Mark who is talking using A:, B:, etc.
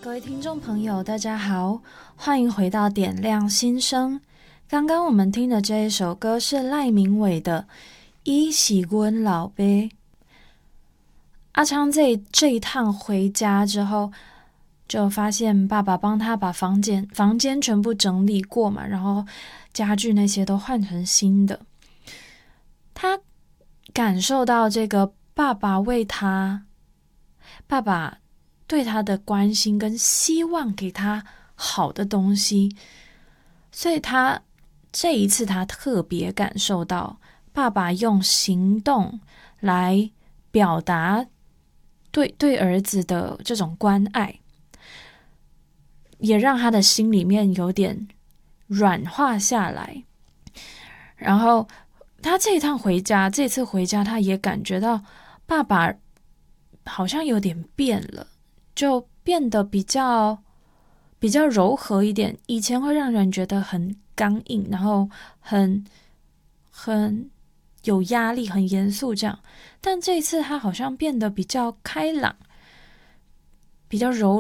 A: 各位听众朋友，大家好，欢迎回到点亮心声。刚刚我们听的这一首歌是赖明伟的《伊是阮老爸》。阿昌这一趟回家之后，就发现爸爸帮他把房间全部整理过嘛，然后家具那些都换成新的。他感受到这个爸爸对他的关心跟希望给他好的东西，所以这一次他特别感受到爸爸用行动来表达对儿子的这种关爱，也让他的心里面有点软化下来。然后他这次回家，他也感觉到爸爸好像有点变了，就变得比较柔和一点。以前会让人觉得很刚硬，然后很有压力，很严肃这样。但这一次他好像变得比较开朗，比较柔